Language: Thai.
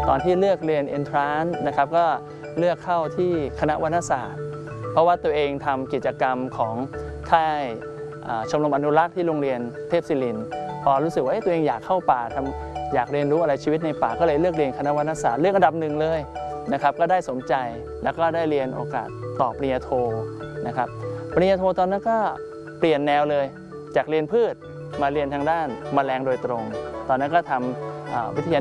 ตอนที่เลือกเรียน Entrance นะครับก็เลือกเข้าที่คณะวรรณศาสตร์เพราะว่าตัวเองทำกิจกรรมของค่ายชมรมอนุรักษ์ที่โรงเรียนเทพศิรินทร์พอรู้สึกว่าตัวเองอยากเข้าป่าอยากเรียนรู้อะไรชีวิตในป่าก็เลยเลือกเรียนคณะวรรณศาสตร์เลือกอันดับหนึ่งเลยนะครับก็ได้สมใจแล้วก็ได้เรียนโอกาสต่อปริญญาโทนะครับปริญญาโทตอนนั้นก็เปลี่ยนแนวเลยจากเรียนพืชมาเรียนทางด้านแมลงโดยตรงตอนนั้นก็ทำวิทยา